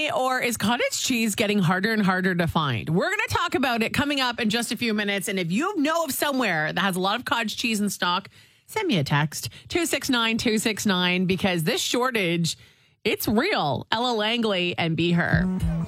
or is cottage cheese getting harder and harder to find? We're going to talk about it coming up in just a few minutes. And if you know of somewhere that has a lot of cottage cheese in stock, send me a text 269-269 because this shortage, it's real. Ella Langley and Be Her.